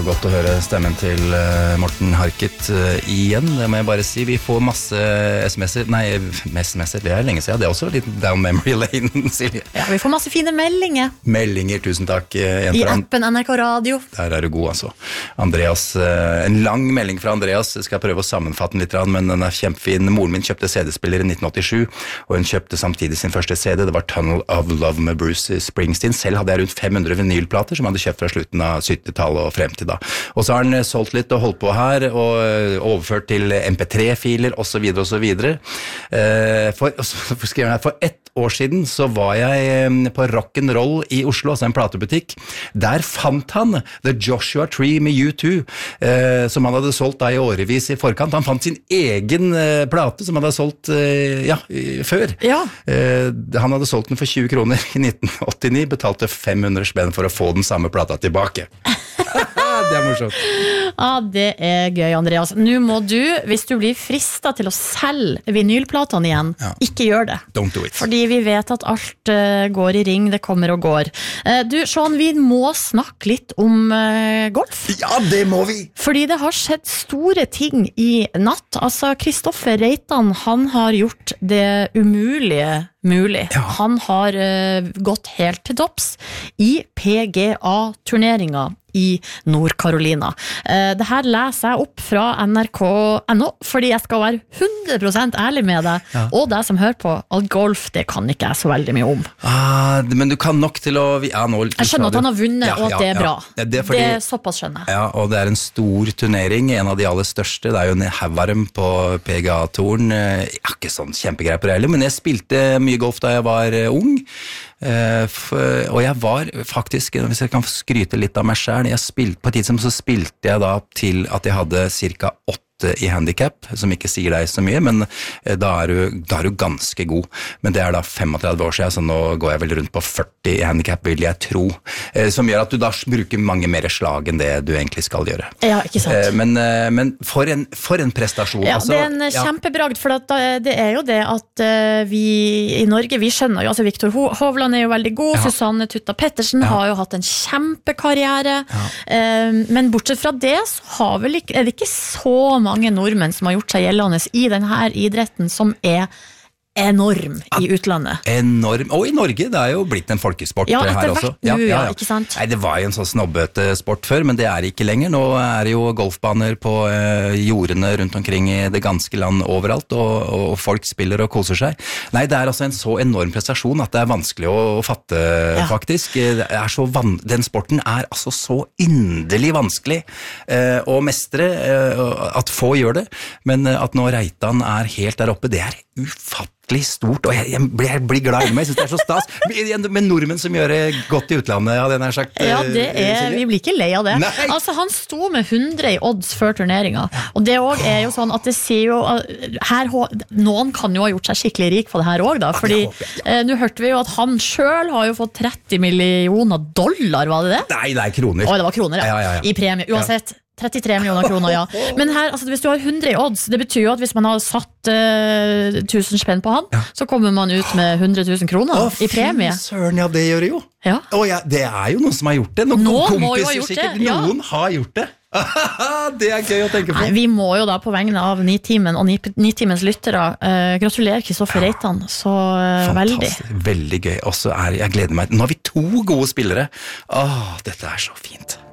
godt å høre stemmen til Morten Harket igjen. Det må jeg bare si. Vi får masse sms'er. Nei, sms'er, det lenge siden. Det også litt down memory lane, Silje. Ja, vi får masse fine meldinger. Meldinger, tusen takk. I appen NRK Radio. Der du god, altså. Andreas, en lang melding fra Andreas. Jeg skal prøve å sammenfatte den litt, men den kjempefin. Moren min kjøpte CD-spiller i 1987, og hun kjøpte samtidig sin første CD. Det var Tunnel of Love med Bruce Springsteen. Selv hadde jeg rundt 500 vinylplater som hadde kjøpt fra slutten av 70-tallet og frem til da. Og så har han solgt litt og holdt på her, og overført til MP3-filer, og så videre, og så videre. For 1 år siden så var jeg på Rock'n'Roll i Oslo, altså en platebutikk. Der fant han The Joshua Tree med U2, som han hadde solgt da i årevis i forkant. Han fant sin egen plate som han hadde solgt før. Ja. Han hadde solgt den for 20 kroner i 1989, betalte 500 spenn for å få den samme plata tilbake. Det morsomt. Ja, det gøy, Andreas. Nå må du, hvis du blir fristet til å selge vinylplatene igjen, ikke gjør det. Don't do it. Fordi vi vet at alt går i ring, det kommer og går. Du, Sean, vi må snakke litt om golf. Ja, det må vi! Fordi det har skjedd store ting i natt. Altså, Kristoffer Reitan, han har gjort det umulige mulig. Ja. Han har gått helt til topps i PGA-turneringa i Nord-Carolina. Det her leser jeg opp fra NRK.no, fordi jeg skal være 100% ærlig med deg, og deg som hører på, at golf, det kan ikke jeg så veldig mye om. Men du kan nok til å... jeg skjønner at han har vunnet, og at det er bra. Det er fordi, det såpass skjønner jeg. Ja, og det er en stor turnering, en av de aller største. Det er jo en Havarm på PGA-turen. Jeg har ikke sånn kjempegreie på det heller, men jeg spilte mye golf da jeg var ung. Og jeg var faktisk, hvis jeg kan skryte litt av meg selv, på et tidspunkt så spilte jeg da til at jeg hadde cirka 8 i handicap, som ikke sier deg så mye, men da er du ganske god. Men det er da 35 år siden, så nå går jeg vel rundt på 40 i handicap, vil jeg tro. Som gjør at du da bruker mange mer slag enn det du egentlig skal gjøre. Ja, ikke sant. Men for en prestasjon. Ja, det er en kjempebragd, for det er jo det at vi i Norge, vi skjønner jo, altså Victor Hovland er jo veldig god, Susanne Tutta Pettersen har jo hatt en kjempekarriere, men bortsett fra det så er det ikke så mange nordmenn som har gjort seg gjeldende i denne idretten som er enorm i utlandet. Enorm, og i Norge, det er jo blitt en folkesport her også. Ikke sant? Nei, det var jo en sånn snobbete sport før, men det er ikke lenger. Nå er det jo golfbaner på jordene rundt omkring i det ganske land overalt, og folk spiller og koser seg. Nei, det er altså en så enorm prestasjon at det er vanskelig å fatte, faktisk. Det er den sporten er altså så inderlig vanskelig å mestre, at få gjør det, men at nå Reitan er helt der oppe, det er ufattelig stort, og jeg blir glad i meg, jeg synes det er så stas, med nordmenn som gjør det godt i utlandet, hadde jeg nær sagt. Ja, vi blir ikke lei av det. Nei. Altså, han sto med 100 i odds før turneringa, og det også er jo sånn at det sier jo, noen kan jo ha gjort seg skikkelig rik på det her også da, fordi nå hørte vi jo at han selv har jo fått $30 millioner, var det det? Nei, kroner. Det var kroner, i premie, uansett. 33 millioner kroner, ja. Men her, altså, hvis du har 100 i odds, det betyr jo at hvis man har satt 1000 spenn på han, så kommer man ut med 100 000 kroner i premie. Søren, det gjør det jo. Ja. Det er jo noen som har gjort det. Noen må jo ha gjort sikkert. Det. Noen har gjort det. Det er gøy å tenke på. Nei, vi må jo da på vegne av Nitimen og Nitimens lyttere gratulere Kristoffer Reitan så veldig. Veldig gøy. Og så jeg gleder meg. Nå har vi 2 gode spillere. Dette er så fint.